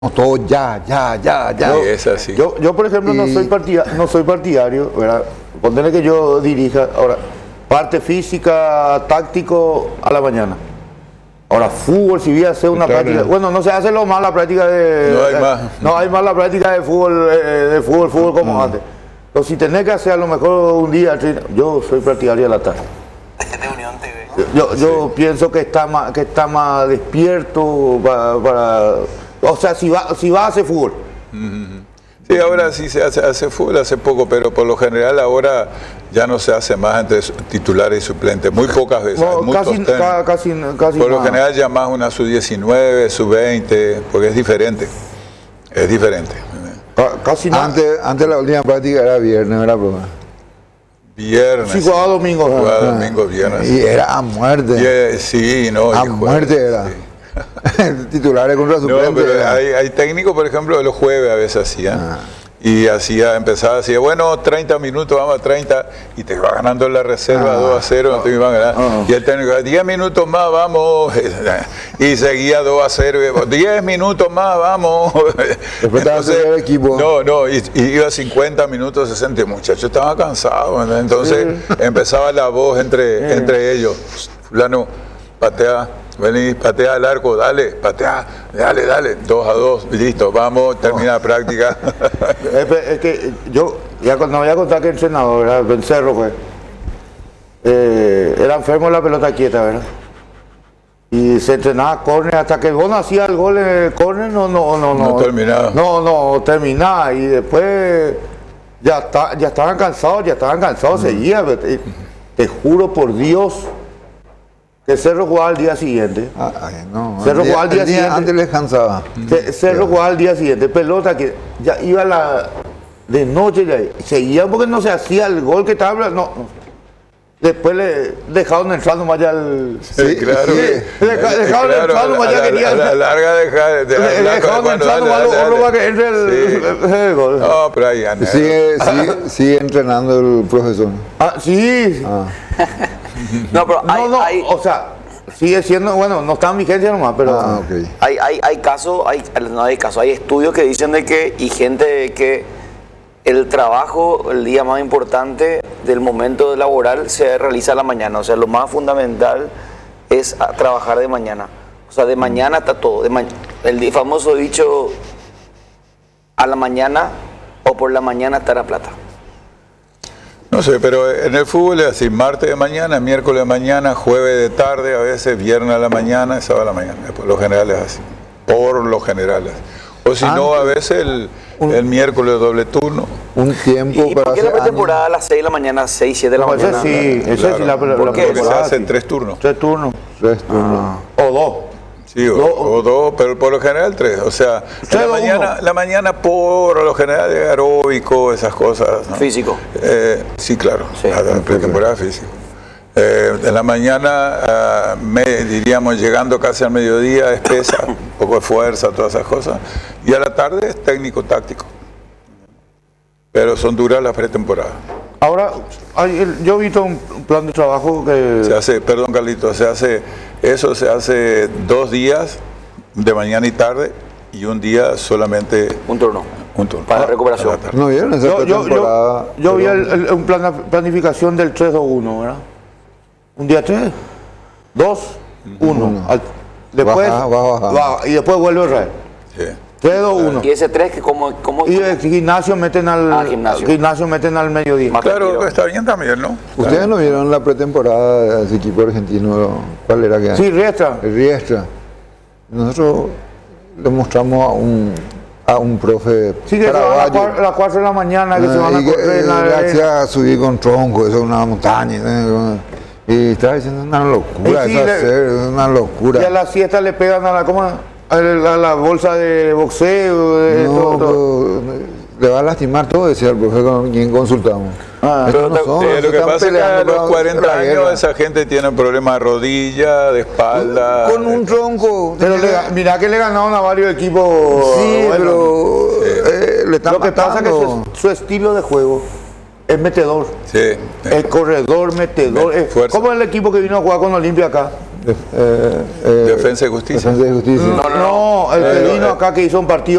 todo ya. Sí, es así. Yo, por ejemplo, no soy partidario, ¿verdad? Ponerle que yo dirija, ahora, parte física, táctico a la mañana. Ahora, fútbol, si voy a hacer una práctica, bueno, no se hace lo más la práctica de... No hay más. No hay más la práctica de fútbol como antes. Pero si tenés que hacer a lo mejor un día, yo soy partidario de la tarde. Yo pienso que está más despierto para o sea, si va a hacer fútbol. Sí, ahora sí se hace fútbol hace poco, pero por lo general ahora ya no se hace más entre titulares y suplentes, muy pocas veces. No, casi por lo nada. general ya más una sub-19, sub-20, porque es diferente. Es diferente. Casi nada. Antes la última práctica era viernes, ¿verdad, profe? Viernes. Sí, jugaba domingo. Jugaba domingo, viernes. Y era a muerte. Sí, no. A muerte era. Sí. Titulares contra suplentes. No, pero hay técnicos, por ejemplo, los jueves a veces hacían. Y empezaba, bueno, 30 minutos, vamos a 30, y te va ganando la reserva 2-0, no te iban a ganar. Y el técnico, 10 minutos más, vamos, y seguía 2-0, 10 minutos más, vamos. Después el equipo. No, y iba 50 minutos, 60, muchachos estaban cansados, entonces empezaba la voz entre ellos, fulano, patea. Vení, patea al arco, dale, patea, dale, 2-2, listo, vamos, termina la práctica. Es que yo, no voy a contar que el entrenador, ¿verdad? Bencerro, pues, era enfermo de la pelota quieta, ¿verdad? Y se entrenaba córner hasta que vos no hacías el gol en el córner, no terminaba. No terminaba, y después ya estaban cansados, seguía, te juro por Dios. Que Cerro jugaba al día siguiente. Cerro jugaba al día siguiente. Antes les cansaba. Cerro jugaba al día siguiente. Pelota que ya iba de noche, ya seguía porque no se hacía el gol que estaba. No. Después le dejaron entrar nomás ya el. Sí, claro. Dejaron entrar nomás ya querían. A la larga dejaron entrar nomás los otros para que entre el gol. No, pero ahí anda. Sigue entrenando el profesor. Sí. No, pero o sea, sigue siendo, bueno, no está en vigencia nomás, pero... Okay. Hay estudios que dicen de que, y gente de que el trabajo, el día más importante del momento laboral se realiza a la mañana, o sea, lo más fundamental es trabajar de mañana, o sea, de mañana está todo, el famoso dicho, a la mañana o por la mañana está la plata. No sé, pero en el fútbol es así, martes de mañana, miércoles de mañana, jueves de tarde, a veces viernes a la mañana, sábado a la mañana. Por lo general es así. Por lo general es así. O si no, a veces el miércoles doble turno. Un tiempo ¿Y por qué la pretemporada a las 6 de la mañana, 6, 7 de la mañana? Esa sí la porque se hacen 3 turnos. 3 turnos. O 2. Sí, o 2, pero por lo general 3. O sea, la mañana por lo general es aeróbico, esas cosas, ¿no? Físico. Sí, claro, la pretemporada físico. En la mañana, diríamos, llegando casi al mediodía, es pesa, un poco de fuerza, todas esas cosas. Y a la tarde es técnico-táctico. Pero son duras las pretemporadas. Ahora, yo he visto un plan de trabajo que... Se hace, perdón Carlito, se hace 2 días de mañana y tarde y un día solamente... Un turno. Para recuperación. ¿No vieron esa pretemporada? Yo vi un planificación del 3-2-1, ¿verdad? Un día 3, 2, 1. Después baja, y después vuelve a traer. Sí. 3, 2, 1. ¿Y ese 3 que cómo? Y el gimnasio meten al mediodía. Claro, está bien también, ¿no? ¿Ustedes no vieron la pretemporada de ese equipo argentino? ¿Cuál era que? Sí, Riestra. El Riestra. Nosotros le mostramos a un profe paraguayo. A las 4 de la mañana que se van a correr. Gracias a subir con tronco, eso es una montaña. Y estaba diciendo una locura, es una locura. Y a la siesta le pegan a la bolsa de boxeo. Todo. Le va a lastimar todo, decía el profe con quien consultamos. Pero lo que pasa es que a los 40 años esa gente tiene problemas de rodilla, de espalda. Con un tronco. Pero mirá que le ganaron a varios equipos. Sí, pero le están lo que pasa es que su estilo de juego es metedor. Sí. El corredor, metedor. ¿Cómo es el equipo que vino a jugar con Olimpia acá? Defensa y Justicia. Defensa y Justicia. No, el que vino acá que hizo un partido